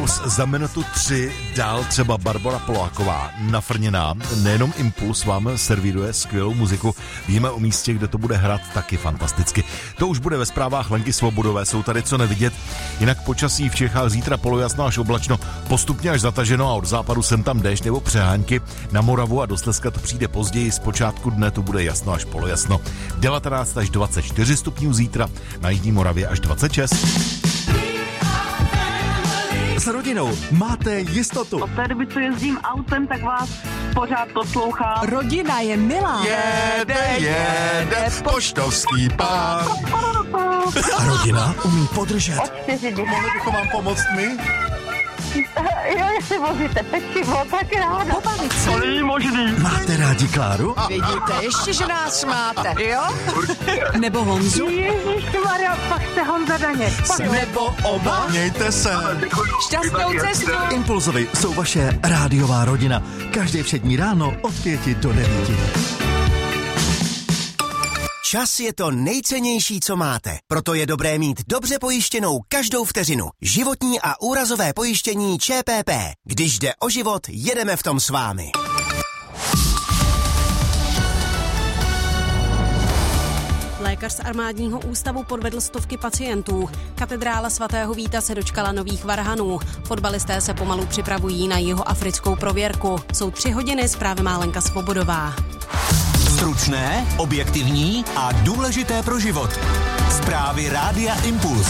Impuls za minutu 3 dál třeba Barbora Poláková nafrněná. Nejenom Impuls vám servíruje skvělou muziku, víme o místě, kde to bude hrát taky fantasticky. To už bude ve zprávách Lenky Svobodové, jsou tady co nevidět. Jinak počasí v Čechách zítra polojasno až oblačno, postupně až zataženo a od západu sem tam déšť nebo přehánky. Na Moravu a do Slezska to přijde později, z počátku dne to bude jasno až polojasno. 19 až 24 stupňů zítra, na jižní Moravě až 26. S rodinou máte jistotu. Od té doby, co jezdím autem, tak vás pořád poslouchám. Rodina je milá. Jede poštovský pán. A rodina umí podržet. Od 4 dny. Mohli bychom vám pomoct my? Jo, jestli vozíte pečivo, tak ráda. Pobavit se. To není možný. Máte rádi Kláru? Vidíte, ještě, že nás máte, jo? Nebo Honzu? Ježišmarja, pak jste Honza Daněk. Nebo oba? Mějte se. Šťastnou cestu. Impulzovi jsou vaše rádiová rodina. Každé všední ráno od 5 do 9. Čas je to nejcennější, co máte. Proto je dobré mít dobře pojištěnou každou vteřinu. Životní a úrazové pojištění ČPP. Když jde o život, jedeme v tom s vámi. Lékař z armádního ústavu podvedl stovky pacientů. Katedrála svatého Víta se dočkala nových varhanů. Fotbalisté se pomalu připravují na jihoafrickou prověrku. Jsou 3 hodiny, zprávy má Lenka Svobodová. Stručné, objektivní a důležité pro život. Zprávy Rádia Impuls.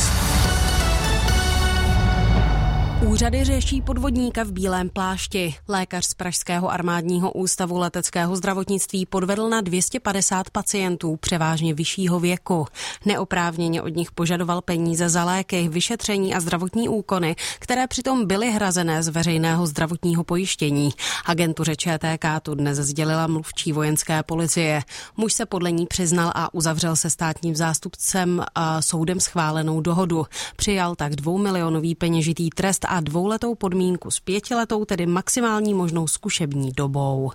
Úřady řeší podvodníka v bílém plášti. Lékař z pražského armádního ústavu leteckého zdravotnictví podvedl na 250 pacientů, převážně vyššího věku. Neoprávněně od nich požadoval peníze za léky, vyšetření a zdravotní úkony, které přitom byly hrazené z veřejného zdravotního pojištění. Agentuře ČTK tu dnes sdělila mluvčí vojenské policie. Muž se podle ní přiznal a uzavřel se státním zástupcem a soudem schválenou dohodu. Přijal tak 2milionový peněžitý trest a 2letou podmínku s 5letou, tedy maximální možnou zkušební dobou.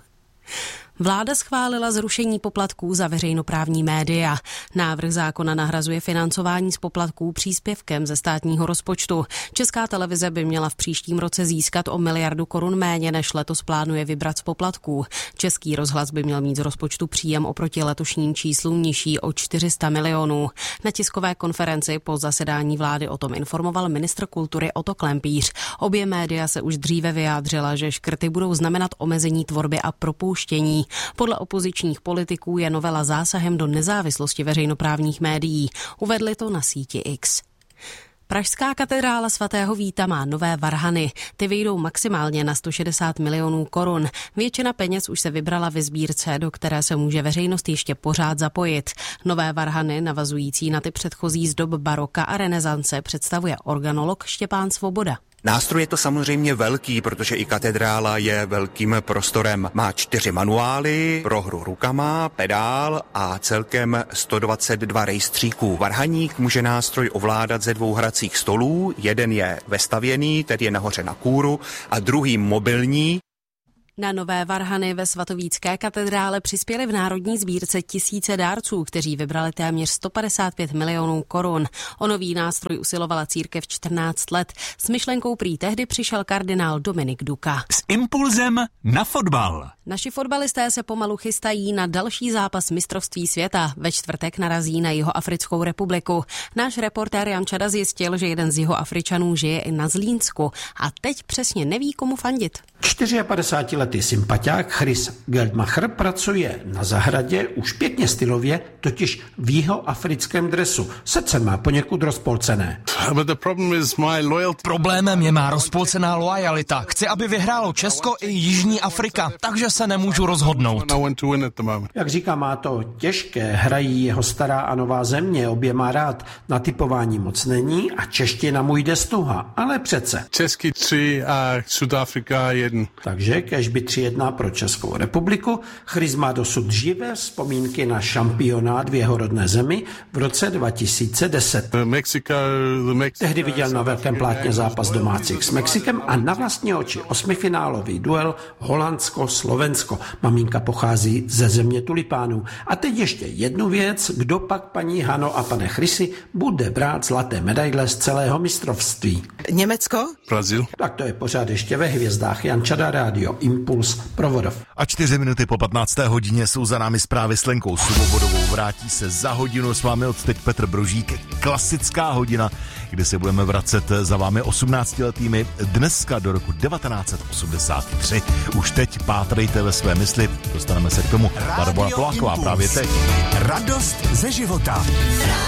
Vláda schválila zrušení poplatků za veřejnoprávní média. Návrh zákona nahrazuje financování z poplatků příspěvkem ze státního rozpočtu. Česká televize by měla v příštím roce získat o 1 miliardu korun méně, než letos plánuje vybrat z poplatků. Český rozhlas by měl mít z rozpočtu příjem oproti letošním číslům nižší o 400 milionů. Na tiskové konferenci po zasedání vlády o tom informoval ministr kultury Otto Klempíř. Obě média se už dříve vyjádřila, že škrty budou znamenat omezení tvorby a propouštění. Podle opozičních politiků je novela zásahem do nezávislosti veřejnoprávních médií. Uvedli to na síti X. Pražská katedrála svatého Víta má nové varhany. Ty vyjdou maximálně na 160 milionů korun. Většina peněz už se vybrala ve sbírce, do které se může veřejnost ještě pořád zapojit. Nové varhany, navazující na ty předchozí z dob baroka a renesance, představuje organolog Štěpán Svoboda. Nástroj je to samozřejmě velký, protože i katedrála je velkým prostorem. Má 4 manuály pro hru rukama, pedál a celkem 122 rejstříků. Varhaník může nástroj ovládat ze 2 hracích stolů. Jeden je vestavěný, tedy je nahoře na kůru, a druhý mobilní. Na nové varhany ve svatovícké katedrále přispěli v národní sbírce tisíce dárců, kteří vybrali téměř 155 milionů korun. O nový nástroj usilovala církev 14 let. S myšlenkou prý tehdy přišel kardinál Dominik Duka. S impulzem na fotbal. Naši fotbalisté se pomalu chystají na další zápas mistrovství světa. Ve čtvrtek narazí na Jihoafrickou republiku. Náš reportér Jan Čada zjistil, že jeden z Jihoafričanů žije i na Zlínsku a teď přesně neví, komu fandit. 54letý sympatiák Chris Geldmacher pracuje na zahradě už pěkně stylově, totiž v jihoafrickém dresu. Srdce má poněkud rozpolcené. Problémem je má rozpolcená loajalita. Chci, aby vyhrálo Česko i Jižní Afrika, takže se nemůžu rozhodnout. Jak říká, má to těžké, hrají jeho stará a nová země, obě má rád. Na typování moc není a čeština mu jde stuha, ale přece. Český 3 a Sudafrika 1. Takže kéž by 3-1 pro Českou republiku. Chris má dosud živé vzpomínky na šampionát v jeho rodné zemi v roce 2010. Tehdy viděl na velkém plátně zápas domácích s Mexikem a na vlastní oči 8finálový duel Holandsko-Slovensko. Slovensko. Maminka pochází ze země tulipánů. A teď ještě jednu věc, kdo pak, paní Hano a pane Chrisi, bude brát zlaté medaile z celého mistrovství. Německo? Brazil. Tak to je pořád ještě ve hvězdách. Jan Čada, Rádio Impuls, Provodov. A 4 minuty po 15. hodině jsou za námi zprávy s Lenkou Svobodovou. Vrátí se za hodinu s vámi od teď Petr Brožík. Klasická hodina, kde se budeme vracet za vámi 18letými dneska do roku 1983. Už teď pátrejte ve své mysli, dostaneme se k tomu. Barbora Poláková právě teď. Radost ze života.